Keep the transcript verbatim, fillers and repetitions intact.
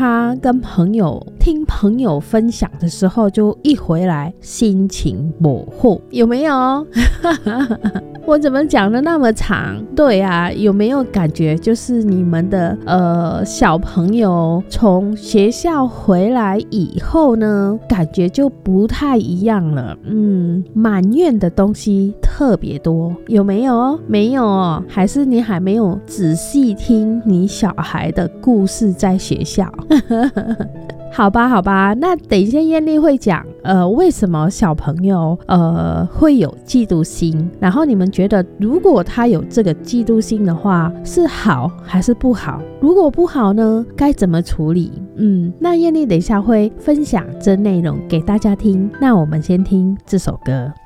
他跟朋友听朋友分享的时候，就一回来心情不好，有没有？我怎么讲的那么长？对啊，有没有感觉就是你们的呃小朋友从学校回来以后呢，感觉就不太一样了？嗯，埋怨的东西特别多，有没有？没有哦，还是你还没有仔细听你小孩的故事在学校？好吧好吧，那等一下艳丽会讲呃为什么小朋友呃会有嫉妒心，然后你们觉得如果他有这个嫉妒心的话是好还是不好？如果不好呢，该怎么处理？嗯，那艳丽等一下会分享这内容给大家听，那我们先听这首歌。